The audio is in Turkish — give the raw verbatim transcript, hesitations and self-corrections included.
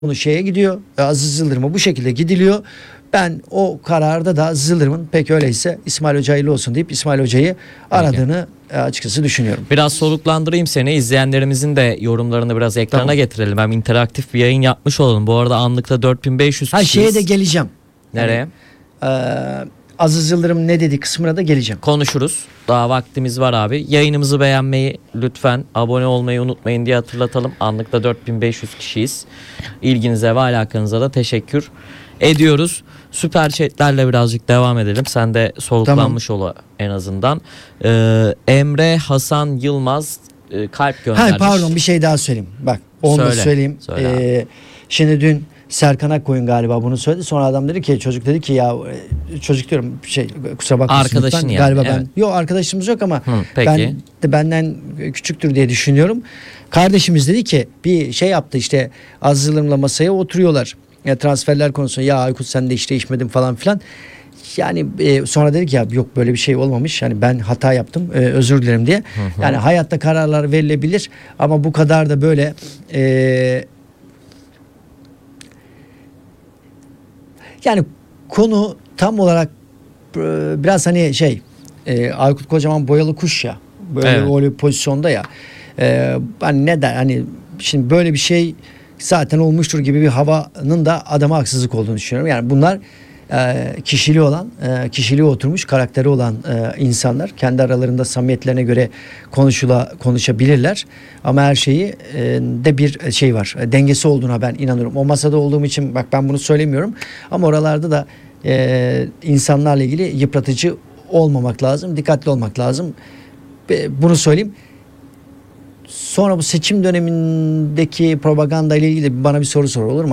Bunu şeye gidiyor. Aziz Yıldırım'a bu şekilde gidiliyor. Ben o kararda da Aziz Yıldırım'ın peki öyleyse İsmail Hoca hayırlı olsun deyip İsmail Hoca'yı aradığını açıkçası düşünüyorum. Biraz soluklandırayım seni. İzleyenlerimizin de yorumlarını biraz ekrana Tamam. getirelim. Hem interaktif bir yayın yapmış olalım. Bu arada anlıkta dört bin beş yüz Ha kişiyiz. şeye de geleceğim. Nereye? Yani, e, Aziz Yıldırım ne dedi kısmına da geleceğim. Konuşuruz. Daha vaktimiz var abi. Yayınımızı beğenmeyi lütfen, abone olmayı unutmayın diye hatırlatalım. Anlıkta dört bin beş yüz kişiyiz. İlginize ve alakanıza da teşekkür ediyoruz. Süper chatlerle birazcık devam edelim. Sen de soluklanmış tamam. ol en azından. Ee, Emre Hasan Yılmaz e, kalp göndermiş. Ha pardon bir şey daha söyleyeyim. Bak onu Söyle, da söyleyeyim. söyle ee, şimdi dün Serkan Akkoyun galiba bunu söyledi. Sonra adam dedi ki çocuk dedi ki ya çocuk diyorum şey kusura bakmasın. Arkadaşın lütfen. yani. Galiba Evet. ben yok arkadaşımız yok ama Hı, peki. ben de benden küçüktür diye düşünüyorum. Kardeşimiz dedi ki bir şey yaptı işte Aziz Yıldırım'la masaya oturuyorlar. Ya transferler konusunda ya Aykut sen de hiç değişmedin falan filan. Yani e, sonra dedik ya yok böyle bir şey olmamış. Yani ben hata yaptım. E, özür dilerim diye. Hı hı. Yani hayatta kararlar verilebilir ama bu kadar da böyle e, yani konu tam olarak e, biraz hani şey e, Aykut Kocaman boyalı kuş ya. Böyle evet. öyle bir pozisyonda ya. E, hani ne der hani şimdi böyle bir şey zaten olmuştur gibi bir havanın da adama haksızlık olduğunu düşünüyorum. Yani bunlar e, kişiliği olan, e, kişiliği oturmuş, karakteri olan e, insanlar. Kendi aralarında samimiyetlerine göre konuşula konuşabilirler. Ama her şeyi e, de bir şey var. E, dengesi olduğuna ben inanıyorum. O masada olduğum için bak ben bunu söylemiyorum. Ama oralarda da e, insanlarla ilgili yıpratıcı olmamak lazım. Dikkatli olmak lazım. E, bunu söyleyeyim. Sonra bu seçim dönemindeki propaganda ile ilgili bana bir soru sor olur mu?